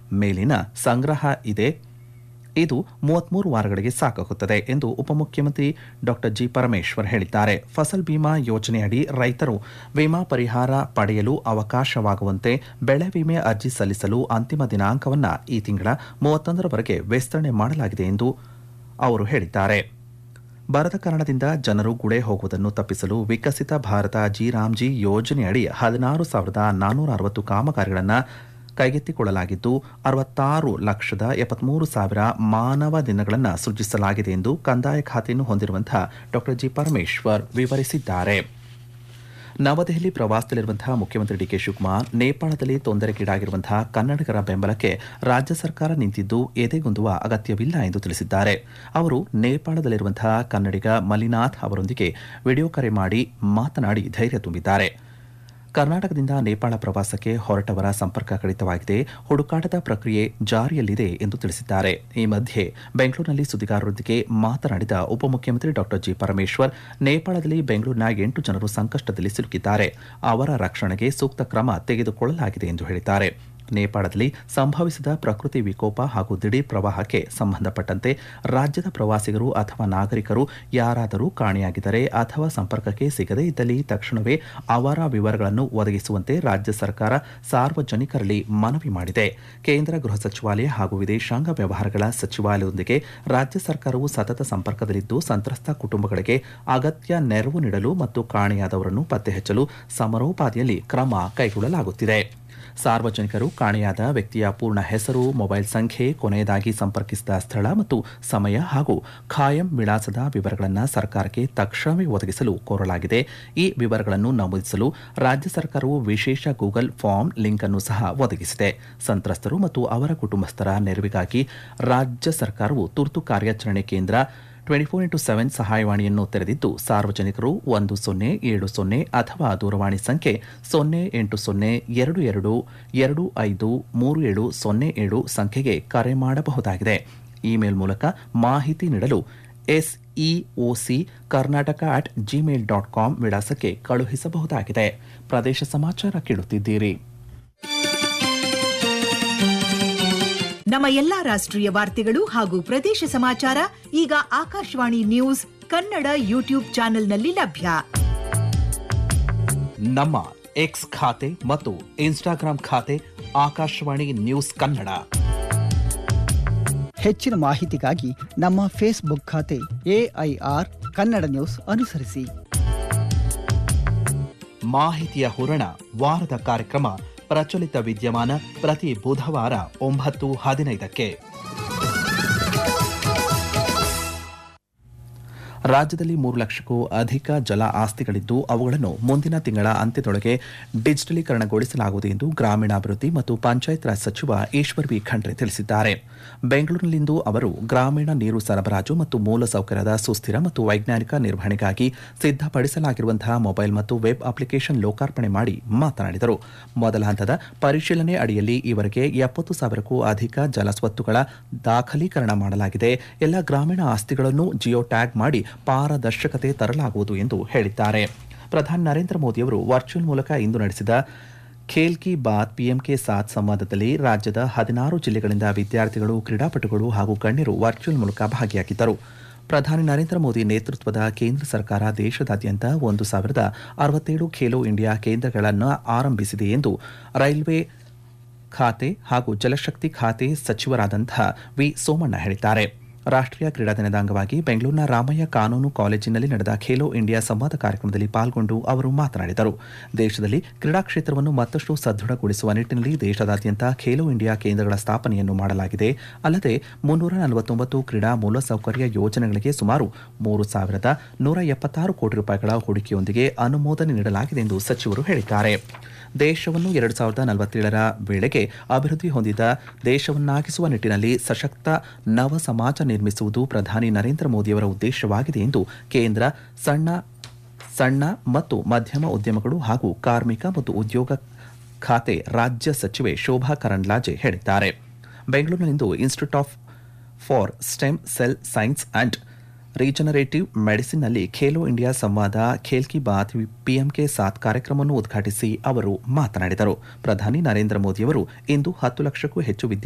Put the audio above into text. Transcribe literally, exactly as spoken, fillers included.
ಮೇಲಿನ ಸಂಗ್ರಹ ಇದೆ. ಇದು ಮೂವತ್ಮೂರು ವಾರಗಳಿಗೆ ಸಾಕಾಗುತ್ತದೆ ಎಂದು ಉಪಮುಖ್ಯಮಂತ್ರಿ ಡಾಕ್ಟರ್ ಜಿ ಪರಮೇಶ್ವರ್ ಹೇಳಿದ್ದಾರೆ. ಫಸಲ್ ಬಿಮಾ ಯೋಜನೆಯಡಿ ರೈತರು ವಿಮಾ ಪರಿಹಾರ ಪಡೆಯಲು ಅವಕಾಶವಾಗುವಂತೆ ಬೆಳೆ ವಿಮೆ ಅರ್ಜಿ ಸಲ್ಲಿಸಲು ಅಂತಿಮ ದಿನಾಂಕವನ್ನು ಈ ತಿಂಗಳ ಮೂವತ್ತೊಂದರವರೆಗೆ ವಿಸ್ತರಣೆ ಮಾಡಲಾಗಿದೆ ಎಂದು ಅವರು ಹೇಳಿದ್ದಾರೆ. ಬರದ ಕಾರಣದಿಂದ ಜನರು ಗುಳೆ ಹೋಗುವುದನ್ನು ತಪ್ಪಿಸಲು ವಿಕಸಿತ ಭಾರತ ಜಿರಾಮ್ಜಿ ಯೋಜನೆಯಡಿ ಹದಿನಾರು ಸಾವಿರದ ನಾನ್ನೂರ ಅರವತ್ತು ಕಾಮಗಾರಿಗಳನ್ನು ಕೈಗೆತ್ತಿಕೊಳ್ಳಲಾಗಿದ್ದು ಅರವತ್ತಾರು ಲಕ್ಷದ ಎಪ್ಪತ್ಮೂರು ಸಾವಿರ ಮಾನವ ದಿನಗಳನ್ನು ಸೃಜಿಸಲಾಗಿದೆ ಎಂದು ಕಂದಾಯ ಖಾತೆಯನ್ನು ಹೊಂದಿರುವಂತಹ ಡಾಕ್ಟರ್ ಜಿ ಪರಮೇಶ್ವರ್ ವಿವರಿಸಿದ್ದಾರೆ. ನವದೆಹಲಿ ಪ್ರವಾಸದಲ್ಲಿರುವಂತಹ ಮುಖ್ಯಮಂತ್ರಿ ಡಿಕೆ ಶಿವಕುಮಾರ್ ನೇಪಾಳದಲ್ಲಿ ತೊಂದರೆಗೀಡಾಗಿರುವಂತಹ ಕನ್ನಡಿಗರ ಬೆಂಬಲಕ್ಕೆ ರಾಜ್ಯ ಸರ್ಕಾರ ನಿಂತಿದ್ದು ಎದೆಗುಂದುವ ಅಗತ್ಯವಿಲ್ಲ ಎಂದು ತಿಳಿಸಿದ್ದಾರೆ. ಅವರು ನೇಪಾಳದಲ್ಲಿರುವಂತಹ ಕನ್ನಡಿಗ ಮಲ್ಲಿನಾಥ್ ಅವರೊಂದಿಗೆ ವಿಡಿಯೋ ಕರೆ ಮಾಡಿ ಮಾತನಾಡಿ ಧೈರ್ಯ ತುಂಬಿದ್ದಾರೆ. ಕರ್ನಾಟಕದಿಂದ ನೇಪಾಳ ಪ್ರವಾಸಕ್ಕೆ ಹೊರಟವರ ಸಂಪರ್ಕ ಕಡಿತವಾಗಿದೆ, ಹುಡುಕಾಟದ ಪ್ರಕ್ರಿಯೆ ಜಾರಿಯಲ್ಲಿದೆ ಎಂದು ತಿಳಿಸಿದ್ದಾರೆ. ಈ ಮಧ್ಯೆ ಬೆಂಗಳೂರಿನಲ್ಲಿ ಸುದ್ದಿಗಾರರೊಂದಿಗೆ ಮಾತನಾಡಿದ ಉಪಮುಖ್ಯಮಂತ್ರಿ ಡಾಕ್ಟರ್ ಜಿ ಪರಮೇಶ್ವರ್, ನೇಪಾಳದಲ್ಲಿ ಬೆಂಗಳೂರಿನ ಎಂಟು ಜನರು ಸಂಕಷ್ಟದಲ್ಲಿ ಸಿಲುಕಿದ್ದಾರೆ, ಅವರ ರಕ್ಷಣೆಗೆ ಸೂಕ್ತ ಕ್ರಮ ತೆಗೆದುಕೊಳ್ಳಲಾಗಿದೆ ಎಂದು ಹೇಳಿದ್ದಾರೆ. ನೇಪಾಳದಲ್ಲಿ ಸಂಭವಿಸಿದ ಪ್ರಕೃತಿ ವಿಕೋಪ ಹಾಗೂ ದಿಢೀರ್ ಪ್ರವಾಹಕ್ಕೆ ಸಂಬಂಧಪಟ್ಟಂತೆ ರಾಜ್ಯದ ಪ್ರವಾಸಿಗರು ಅಥವಾ ನಾಗರಿಕರು ಯಾರಾದರೂ ಕಾಣೆಯಾಗಿದ್ದರೆ ಅಥವಾ ಸಂಪರ್ಕಕ್ಕೆ ಸಿಗದೇ ಇದ್ದಲ್ಲಿ ತಕ್ಷಣವೇ ಅವರ ವಿವರಗಳನ್ನು ಒದಗಿಸುವಂತೆ ರಾಜ್ಯ ಸರ್ಕಾರ ಸಾರ್ವಜನಿಕರಲ್ಲಿ ಮನವಿ ಮಾಡಿದೆ. ಕೇಂದ್ರ ಗೃಹ ಸಚಿವಾಲಯ ಹಾಗೂ ವಿದೇಶಾಂಗ ವ್ಯವಹಾರಗಳ ಸಚಿವಾಲಯದೊಂದಿಗೆ ರಾಜ್ಯ ಸರ್ಕಾರವು ಸತತ ಸಂಪರ್ಕದಲ್ಲಿದ್ದು ಸಂತ್ರಸ್ತ ಕುಟುಂಬಗಳಿಗೆ ಅಗತ್ಯ ನೆರವು ನೀಡಲು ಮತ್ತು ಕಾಣೆಯಾದವರನ್ನು ಪತ್ತೆ ಹಚ್ಚಲು ಸಮರೋಪಾದಿಯಲ್ಲಿ ಕ್ರಮ ಕೈಗೊಳ್ಳಲಾಗುತ್ತಿದೆ. ಸಾರ್ವಜನಿಕರು ಕಾಣೆಯಾದ ವ್ಯಕ್ತಿಯ ಪೂರ್ಣ ಹೆಸರು, ಮೊಬೈಲ್ ಸಂಖ್ಯೆ, ಕೊನೆಯದಾಗಿ ಸಂಪರ್ಕಿಸಿದ ಸ್ಥಳ ಮತ್ತು ಸಮಯ ಹಾಗೂ ಖಾಯಂ ವಿಳಾಸದ ವಿವರಗಳನ್ನು ಸರ್ಕಾರಕ್ಕೆ ತಕ್ಷಣವೇ ಒದಗಿಸಲು ಕೋರಲಾಗಿದೆ. ಈ ವಿವರಗಳನ್ನು ನಮೂದಿಸಲು ರಾಜ್ಯ ಸರ್ಕಾರವು ವಿಶೇಷ ಗೂಗಲ್ ಫಾರ್ಮ್ ಲಿಂಕ್ ಅನ್ನು ಸಹ ಒದಗಿಸಿದೆ. ಸಂತ್ರಸ್ತರು ಮತ್ತು ಅವರ ಕುಟುಂಬಸ್ಥರ ನೆರವಿಗಾಗಿ ರಾಜ್ಯ ಸರ್ಕಾರವು ತುರ್ತು ಕಾರ್ಯಾಚರಣೆ ಕೇಂದ್ರ ಟ್ವೆಂಟಿ ಫೋರ್ ಇಂಟು ಸೆವೆನ್ ಸಹಾಯವಾಣಿಯನ್ನು ತೆರೆದಿದ್ದು ಸಾರ್ವಜನಿಕರು ಒಂದು ಸೊನ್ನೆ ಏಳು ಸೊನ್ನೆ ಅಥವಾ ದೂರವಾಣಿ ಸಂಖ್ಯೆ ಸೊನ್ನೆ ಎಂಟು ಸೊನ್ನೆ ಎರಡು ಎರಡು ಎರಡು ಐದು ಮೂರು ಏಳು ಸೊನ್ನೆ ಏಳು ಸಂಖ್ಯೆಗೆ ಕರೆ ಮಾಡಬಹುದಾಗಿದೆ. ಇಮೇಲ್ ಮೂಲಕ ಮಾಹಿತಿ ನೀಡಲು ಎಸ್ಇಒಸಿ Karnataka at Gmail dot com ವಿಳಾಸಕ್ಕೆ ಕಳುಹಿಸಬಹುದಾಗಿದೆ. ಪ್ರದೇಶ ಸಮಾಚಾರ ಕೇಳುತ್ತಿದ್ದೀರಿ. ನಮ್ಮ ಎಲ್ಲಾ ರಾಷ್ಟ್ರೀಯ ವಾರ್ತೆಗಳು ಹಾಗೂ ಪ್ರದೇಶ ಸಮಾಚಾರ ಈಗ ಆಕಾಶವಾಣಿ ನ್ಯೂಸ್ ಕನ್ನಡ ಯೂಟ್ಯೂಬ್ ಚಾನೆಲ್ನಲ್ಲಿ ಲಭ್ಯ. ನಮ್ಮ ಎಕ್ಸ್ ಖಾತೆ ಮತ್ತು ಇನ್ಸ್ಟಾಗ್ರಾಂ ಖಾತೆ ಆಕಾಶವಾಣಿ ನ್ಯೂಸ್ ಕನ್ನಡ. ಹೆಚ್ಚಿನ ಮಾಹಿತಿಗಾಗಿ ನಮ್ಮ ಫೇಸ್ಬುಕ್ ಖಾತೆ ಎಐಆರ್ ಕನ್ನಡ ನ್ಯೂಸ್ ಅನುಸರಿಸಿ. ಮಾಹಿತಿಯ ಹೂರಣ ವಾರದ ಕಾರ್ಯಕ್ರಮ ಪ್ರಚಲಿತ ವಿದ್ಯಮಾನ ಪ್ರತಿ ಬುಧವಾರ ಒಂಬತ್ತು ಹದಿನೈದಕ್ಕೆ. ರಾಜ್ಯದಲ್ಲಿ ಮೂರು ಲಕ್ಷಕ್ಕೂ ಅಧಿಕ ಜಲ ಆಸ್ತಿಗಳಿದ್ದು ಅವುಗಳನ್ನು ಮುಂದಿನ ತಿಂಗಳ ಅಂತ್ಯದೊಳಗೆ ಡಿಜಿಟಲೀಕರಣಗೊಳಿಸಲಾಗುವುದು ಎಂದು ಗ್ರಾಮೀಣಾಭಿವೃದ್ಧಿ ಮತ್ತು ಪಂಚಾಯತ್ ರಾಜ್ ಸಚಿವ ಈಶ್ವರ್ ಬಿ ಖಂಡ್ರೆ ತಿಳಿಸಿದ್ದಾರೆ. ಬೆಂಗಳೂರಿನಲ್ಲಿಂದು ಅವರು ಗ್ರಾಮೀಣ ನೀರು ಸರಬರಾಜು ಮತ್ತು ಮೂಲಸೌಕರ್ಯದ ಸುಸ್ಥಿರ ಮತ್ತು ವೈಜ್ಞಾನಿಕ ನಿರ್ವಹಣೆಗಾಗಿ ಸಿದ್ಧಪಡಿಸಲಾಗಿರುವಂತಹ ಮೊಬೈಲ್ ಮತ್ತು ವೆಬ್ ಅಪ್ಲಿಕೇಶನ್ ಲೋಕಾರ್ಪಣೆ ಮಾಡಿ ಮಾತನಾಡಿದರು. ಮೊದಲ ಹಂತದ ಪರಿಶೀಲನೆ ಅಡಿಯಲ್ಲಿ ಈವರೆಗೆ ಎಪ್ಪತ್ತು ಸಾವಿರಕ್ಕೂ ಅಧಿಕ ಜಲಸ್ವತ್ತುಗಳ ದಾಖಲೀಕರಣ ಮಾಡಲಾಗಿದೆ. ಎಲ್ಲ ಗ್ರಾಮೀಣ ಆಸ್ತಿಗಳನ್ನು ಜಿಯೋ ಟ್ಯಾಗ್ ಮಾಡಿ ಪಾರದರ್ಶಕತೆ ತರಲಾಗುವುದು ಎಂದು ಹೇಳಿದ್ದಾರೆ. ಪ್ರಧಾನಿ ನರೇಂದ್ರ ಮೋದಿಯವರು ವರ್ಚುವಲ್ ಮೂಲಕ ಇಂದು ನಡೆಸಿದ ಖೇಲ್ ಕಿ ಬಾತ್ ಪಿಎಂ ಕೆ ಸಾತ್ ಸಂವಾದದಲ್ಲಿ ರಾಜ್ಯದ ಹದಿನಾರು ಜಿಲ್ಲೆಗಳಿಂದ ವಿದ್ಯಾರ್ಥಿಗಳು, ಕ್ರೀಡಾಪಟುಗಳು ಹಾಗೂ ಗಣ್ಯರು ವರ್ಚುವಲ್ ಮೂಲಕ ಭಾಗಿಯಾಗಿದ್ದರು. ಪ್ರಧಾನಿ ನರೇಂದ್ರ ಮೋದಿ ನೇತೃತ್ವದ ಕೇಂದ್ರ ಸರ್ಕಾರ ದೇಶದಾದ್ಯಂತ ಒಂದು ಸಾವಿರದ ಅರವತ್ತೇಳು ಖೇಲೋ ಇಂಡಿಯಾ ಕೇಂದ್ರಗಳನ್ನು ಆರಂಭಿಸಿದೆ ಎಂದು ರೈಲ್ವೆ ಖಾತೆ ಹಾಗೂ ಜಲಶಕ್ತಿ ಖಾತೆ ಸಚಿವರಾದಂತಹ ವಿ ಸೋಮಣ್ಣ ಹೇಳಿದ್ದಾರೆ. ರಾಷ್ಟ್ರೀಯ ಕ್ರೀಡಾ ದಿನದ ಅಂಗವಾಗಿ ಬೆಂಗಳೂರಿನ ರಾಮಯ್ಯ ಕಾನೂನು ಕಾಲೇಜಿನಲ್ಲಿ ನಡೆದ ಖೇಲೋ ಇಂಡಿಯಾ ಸಂವಾದ ಕಾರ್ಯಕ್ರಮದಲ್ಲಿ ಪಾಲ್ಗೊಂಡು ಅವರು ಮಾತನಾಡಿದರು. ದೇಶದಲ್ಲಿ ಕ್ರೀಡಾ ಕ್ಷೇತ್ರವನ್ನು ಮತ್ತಷ್ಟು ಸದೃಢಗೊಳಿಸುವ ನಿಟ್ಟಿನಲ್ಲಿ ದೇಶದಾದ್ಯಂತ ಖೇಲೋ ಇಂಡಿಯಾ ಕೇಂದ್ರಗಳ ಸ್ಥಾಪನೆಯನ್ನು ಮಾಡಲಾಗಿದೆ. ಅಲ್ಲದೆ ಮುನ್ನೂರ ನಲವತ್ತೊಂಬತ್ತು ಕ್ರೀಡಾ ಮೂಲಸೌಕರ್ಯ ಯೋಜನೆಗಳಿಗೆ ಸುಮಾರು ಮೂರು ಸಾವಿರದ ನೂರ ಎಪ್ಪತ್ತಾರು ಕೋಟಿ ರೂಪಾಯಿಗಳ ಹೂಡಿಕೆಯೊಂದಿಗೆ ಅನುಮೋದನೆ ನೀಡಲಾಗಿದೆ ಎಂದು ಸಚಿವರು ಹೇಳಿದ್ದಾರೆ. ದೇಶವನ್ನು ಎರಡು ಸಾವಿರದ ನಲವತ್ತೇಳರ ವೇಳೆಗೆ ಅಭಿವೃದ್ಧಿ ಹೊಂದಿದ ದೇಶವನ್ನಾಗಿಸುವ ನಿಟ್ಟಿನಲ್ಲಿ ಸಶಕ್ತ ನವ ಸಮಾಜ ನಿರ್ಮಿಸುವುದು ಪ್ರಧಾನಿ ನರೇಂದ್ರ ಮೋದಿಯವರ ಉದ್ದೇಶವಾಗಿದೆ ಎಂದು ಕೇಂದ್ರ ಸಣ್ಣ ಸಣ್ಣ ಮತ್ತು ಮಧ್ಯಮ ಉದ್ಯಮಗಳು ಹಾಗೂ ಕಾರ್ಮಿಕ ಮತ್ತು ಉದ್ಯೋಗ ಖಾತೆ ರಾಜ್ಯ ಸಚಿವೆ ಶೋಭಾ ಕರಂದ್ಲಾಜೆ ಹೇಳಿದ್ದಾರೆ. ಬೆಂಗಳೂರಿನಲ್ಲಿಂದು institute of for stem cell science and regenerative ಮೆಡಿಸಿನ್ನಲ್ಲಿ Khelo India ಸಂವಾದ ಖೇಲ್ ಕಿ ಬಾತ್ ಪಿಎಂ ಕೆ ಸಾತ್ ಕಾರ್ಯಕ್ರಮವನ್ನು ಉದ್ಘಾಟಿಸಿ ಅವರು ಮಾತನಾಡಿದರು. ಪ್ರಧಾನಿ ನರೇಂದ್ರ ಮೋದಿಯವರು ಇಂದು ಹತ್ತು ಲಕ್ಷಕ್ಕೂ ಹೆಚ್ಚು ವಿದ್ಯಾರ್ಥಿ